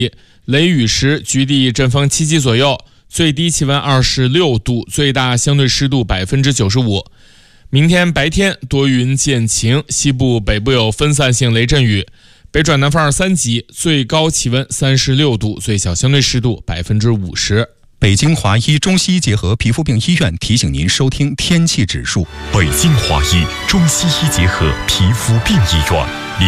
雷雨时局地阵风7级左右，最低气温26度，最大相对湿度95%。明天白天多云见晴，西部北部有分散性雷阵雨，北转南风2、3级，最高气温36度，最小相对湿度50%。 北京华医中西医结合皮肤病医院提醒您收听天气指数。 北京华医中西医结合皮肤病医院。